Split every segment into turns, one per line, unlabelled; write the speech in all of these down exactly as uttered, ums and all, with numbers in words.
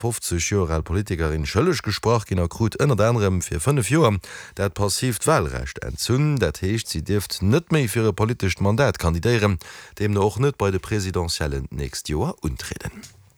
fünfzig Jahre Politikerin schëllech gesproch gin akrut ënner anderem fir fünf Joer dat passivt Wahlrecht entzünn, dat heecht sie Dift net méi fir e polisch Mandat kandidieren, dem noch net bei de präsidentiellen näst Joer untreten.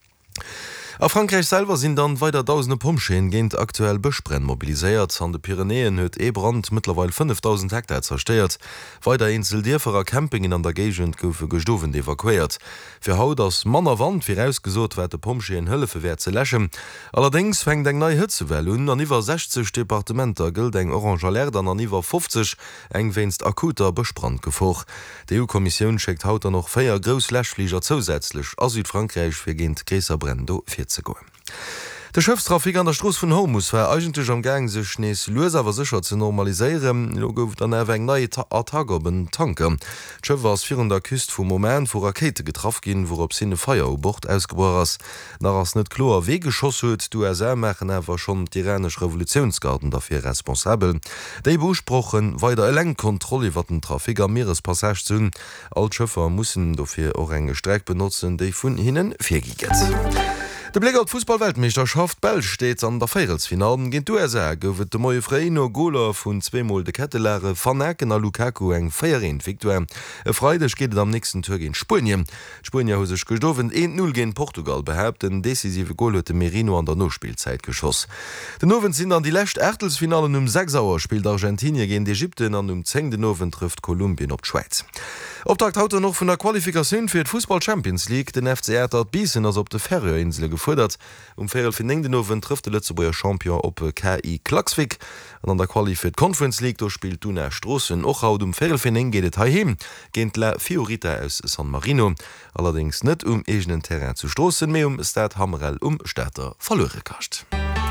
A Frankreich selber sind dann weiter tausende Pumpscheen géint aktuell Bëchbrenn mobiliséiert, an de Pyrenäen huet E-Brand mittlerweile fünftausend Hektar zersteiert. Weiter Insel Dierferer Campingen an der Gegend goufe gestoven evakuiert. Fir haut ass Manner Wand fir ausgesot wär de Pumpscheen Hëllefe wär ze lächen. Allerdings fängt eng neii Hëtzewell un an iwwer sechzig Departementer gilt eng Orange Alert an an iwwer fünfzig eng wennst akuter Bëchbrand gefoch. Die E U-Kommission schickt hauter noch féier Gros Lächflieger zusätzlich a Südfrankreich fir géint Gräserbrendo fir ze goen. Der Schiffstrafik an der Stroos vun Hormus war eigentlich am gang sech schnees Loserwer sicher ze normaliseieren, lo gouft an eng neii Atagoben Tanker. D'Schiff war vir der Küst vum Moment vu Rakete getraf gin, worop sinne Feier o Bord ausgebar ass. Nach ass net klar we geschoss huet, du er se mechen ewer schon d Iranesch Revolutionsgarden dafir responsabel. Dei besprochen weiter eleng Kontrolle iwwer den Trafik am Meerespassage zun. All Schëffer mussssen dofir o enge Streik benutzen, déi vun hinnen firgiget. De Blick auf Fußballweltmeisterschaft Belg steht an der Feiertsfinalen gin du er gouft de moie Freino Goler vun zwemal de Kettelehre Van a Lukaku eng Feierin Viktor. E Freidech geht am nächsten Tour gin Spien. Spien hu sech gestowen een null gegen Portugal behabt den decisive Goal huet de Merino an der Nospielzeit geschoss. Den Nowen sind an die lächt Ächtelsfinalen um sechs Auer spielt Argentinien gegen Ägypten an um zehn den Nowen trifft Kolumbien op Schweiz. Optakt haut er noch vun der Qualifikation fir d Fußball Champions League den F C R dat Biesen ass op de Ferroinsel gefordert. Um Ferelfinengdenowen trifft de Lützeburger Champion op K I Klaxvik. An an der Qualified Conference League do spielt du Strossen och haut um Ferelfineng geet heim géint la Fiorita aus San Marino. Allerdings net um egenen Terrain zu stossen mé um Stad Hammerell um Städter verlore kascht.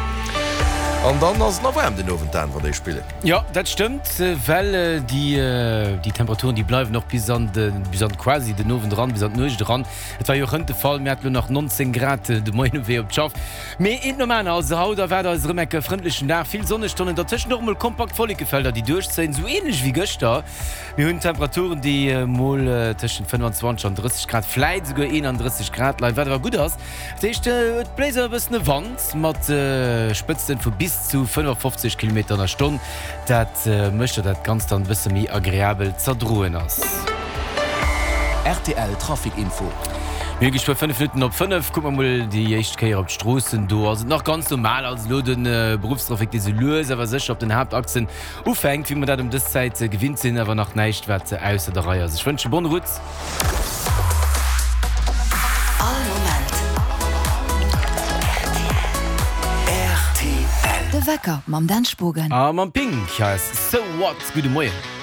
Und dann ass noch wärm den Owen wat déi spiele.
Ja, dat stimmt, well äh, die, äh, die Temperaturen die bleiwen noch bis an, de, bis an quasi den Owen dran bis an Nuch dran. Et war jo ënte Fall Mäert nach neunzehn Grad äh, de Moine wé op Schaff. Mei et no Männer as haut der wär als Rëmecke fëndlechen nach viel Sonnestunden derch normal kompakt Follegefelder, die durchzein so ähnlich wie Göster. Wir hunn Temperaturen, die äh, moll äh, tschen fünfundzwanzig an dreißig Grad Fleit go einunddreißig Grad Leiit war gut ass. Dechte äh, et Bläser bëssen Wand mat äh, Spëtzen vu bis zu fünfundfünfzig Kilometer pro Stunde. Dat äh, möchte dat ganz dann wisse mi agréabel zerdroen ass.
R T L Trafikinfo.
Wirklich bei fünf Minuten op fünf guck mal die Echtkeier op Strossen do also noch ganz normal als lo den äh, Berufstrafik diese Lose aber sech op den Hauptachsen ufängt wie man dat um das Zeit äh, gewinnt sinn aber nach Neichtwerte aus der Reihe. Also ich wünsche bon Rutz.
De Wecker mam Danspogen.
Ah, man Pink, ja, so what, gute Morgen.